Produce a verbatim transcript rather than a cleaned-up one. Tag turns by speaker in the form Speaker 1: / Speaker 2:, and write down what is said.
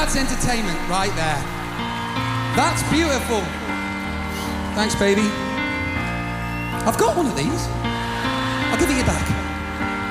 Speaker 1: That's entertainment right there. That's beautiful. Thanks, baby. I've got one of these. I'll give it you back.